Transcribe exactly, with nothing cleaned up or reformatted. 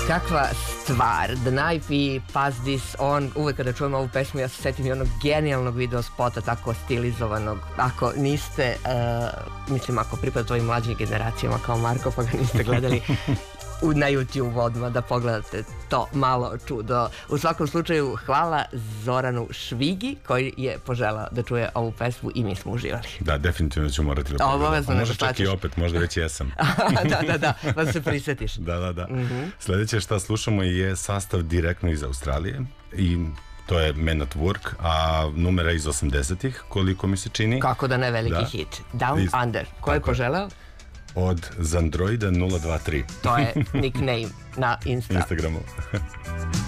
kakva stvar, The Knife i Pass This On. Uvek kada čujem ovu pesmu ja se setim i onog genijalnog video spota, tako stilizovanog. Ako niste, uh, mislim ako pripada tvojim mlađim generacijama kao Marko pa ga niste gledali, na YouTube odmah da pogledate to malo čudo. U svakom slučaju hvala Zoranu Švigi koji je poželao da čuje ovu pesmu i mi smo uživali. Da, definitivno ću morati da pogledam. Možda čak i opet, možda već jesam. Da, da, da, pa se prisjetiš. Da, da, da. Sljedeće šta slušamo je sastav direktno iz Australije i to je Men at Work, a numera iz osamdesetih, koliko mi se čini. Kako da ne, veliki hit. Down Under. Ko je poželao? Od Zandroida nula dva tri. To je nickname na Insta. Instagramu.